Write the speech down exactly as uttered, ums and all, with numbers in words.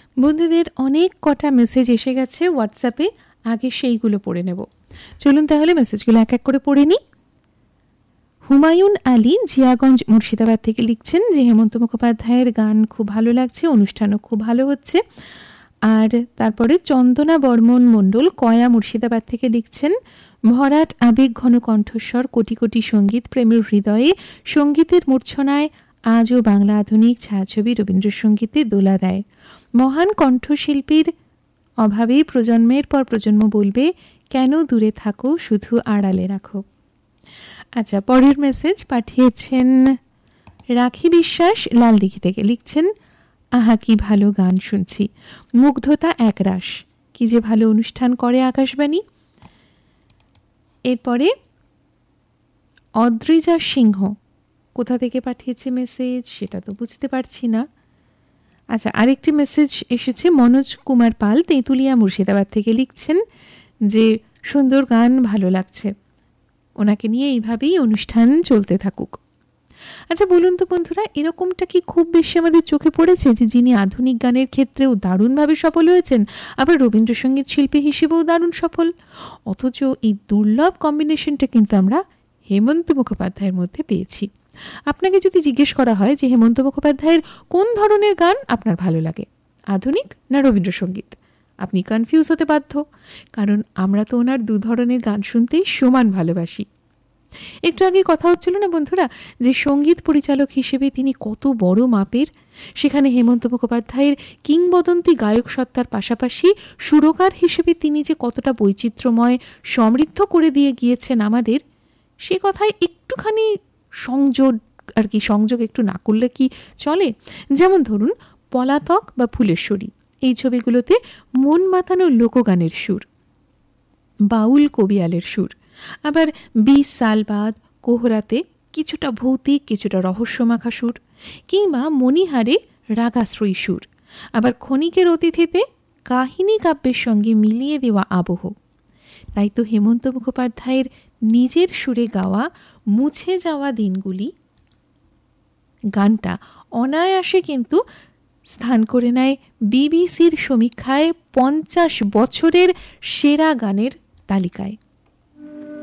বন্ধুদের অনেক কটা মেসেজ এসে গেছে হোয়াটসঅ্যাপে, আগে সেইগুলো পড়ে নেব। চলুন তাহলে মেসেজগুলো এক এক করে পড়ে নিই। হুমায়ুন আলী জিয়াগঞ্জ মুর্শিদাবাদ থেকে লিখছেন যে হেমন্ত মুখোপাধ্যায়ের গান খুব ভালো লাগছে, অনুষ্ঠানও খুব ভালো হচ্ছে। আর তারপরে চন্দনা বর্মন মণ্ডল কয়া মুর্শিদাবাদ থেকে লিখছেন ভরাট আবেগ ঘন কণ্ঠস্বর, কোটি কোটি সঙ্গীত প্রেমের হৃদয়ে সঙ্গীতের মূর্ছনায় আজও বাংলা আধুনিক ছায়াছবি রবীন্দ্রসঙ্গীতে দোলা দেয়। মহান কণ্ঠশিল্পীর অভাবে প্রজন্মের পর প্রজন্ম বলবে কেন দূরে থাকো, শুধু আড়ালে রাখো। আচ্ছা, পরের মেসেজ পাঠিয়েছেন রাখি বিশ্বাস লালদিঘি থেকে, লিখছেন আহা কি ভালো গান শুনছি, মুগ্ধতা একরাশ, কি যে ভালো অনুষ্ঠান করে আকাশবাণী। এরপরে অদ্রিজা সিংহ কোথা থেকে পাঠিয়েছে মেসেজ সেটা তো বুঝতে পারছি না। আচ্ছা, আরেকটি মেসেজ এসেছে মনোজ কুমার পাল তেঁতুলিয়া মুর্শিদাবাদ থেকে, লিখছেন যে সুন্দর গান, ভালো লাগছে, ওনাকে নিয়ে এইভাবেই অনুষ্ঠান চলতে থাকুক। আচ্ছা বলুন তো বন্ধুরা, এরকমটা কি খুব বেশি আমাদের চোখে পড়েছে যে যিনি আধুনিক গানের ক্ষেত্রেও দারুণভাবে সফল হয়েছেন, আবার রবীন্দ্রসঙ্গীত শিল্পী হিসেবেও দারুণ সফল, অথচ এই দুর্লভ কম্বিনেশনটা কিন্তু আমরা হেমন্ত মুখোপাধ্যায়ের মধ্যে পেয়েছি। আপনাকে যদি জিজ্ঞেস করা হয় যে হেমন্ত মুখোপাধ্যায়ের কোন ধরনের গান আপনার ভালো লাগে, আধুনিক না রবীন্দ্রসঙ্গীত, আপনি কনফিউজ হতে বাধ্য, কারণ আমরা তো ওনার দু ধরনের গান শুনতেই সমান ভালোবাসি। একটু আগে কথা হচ্ছিল না বন্ধুরা যে সঙ্গীত পরিচালক হিসেবে তিনি কত বড় মাপের, সেখানে হেমন্ত মুখোপাধ্যায়ের কিংবদন্তি গায়ক সত্তার পাশাপাশি সুরকার হিসেবে তিনি যে কতটা বৈচিত্র্যময় সমৃদ্ধ করে দিয়ে গিয়েছেন আমাদের, সে কথায় একটুখানি সংযোগ আর কি সংযোগ একটু না করলে কি চলে। যেমন ধরুন পলাতক বা ফুলেশ্বরী, এই ছবিগুলোতে মন মাতানো লোকগানের সুর, বাউল কবিয়ালের সুর, আবার বিশ সাল বাদ কোহরাতে কিছুটা ভৌতিক কিছুটা রহস্যমাখা সুর, কিংবা মণিহারে রাগাশ্রয়ী সুর, আবার ক্ষণিকের অতিথিতে কাহিনী কাব্যের সঙ্গে মিলিয়ে দেওয়া আবহ। তাই তো হেমন্ত মুখোপাধ্যায়ের নিজের সুরে গাওয়া মুছে যাওয়া দিনগুলি গানটা অনায়াসে কিন্তু স্থান করে নেয় বিবিসির সমীক্ষায় পঞ্চাশ বছরের সেরা গানের তালিকায়।